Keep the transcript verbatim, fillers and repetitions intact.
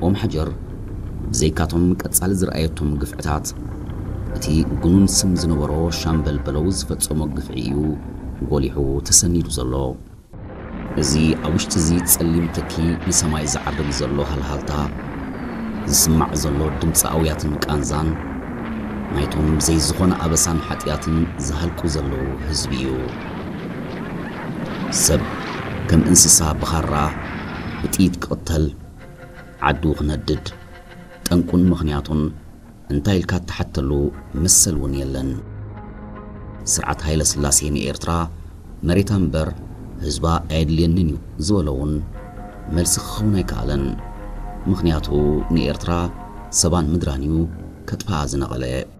ኦም ሓጀር ብዘይካቶም ቀጻሊ ዝረኣየቶም ግፍዕታት እቲ ጉኑን ስም ዝነበሮ ሻምበል በለው ዝፈጸሞ ግፍዒዩ ጎሊሑ ተሰኒዱ ዘሎ እዚ ኣብ ውሽጢ እዚ ጸሊም ተኪ ንሰማይ ዝዓርግ ዘሎ ሃልሃልታ ዝስማዕ ዘሎ ድምፂ ኣውያትን ቃንዛን ናይቶም ብዘይ ዝኾነ ኣበሳን ሓጢያትን ዝሃልቁ ዘለዉ ህዝቢ እዩ ሰብ ከም እንስሳ ብኻራ ብጢት ክቕተል ዓዱ ክነድድ ጠንቁን ምኽንያቱን እንታይ ኢልካ ተሓተሉ መሰል እውን የለን ስርዓት ሃይለ ስላሴ ንኤርትራ መሬታ እምበር ህዝባ ኣይድልየንን እዩ ዝበለውን መልሲ ክኸውን ኣይከኣለን ምኽንያቱ ንኤርትራ ሰባን ምድራን እዩ ከጥፋ ዝነቐለ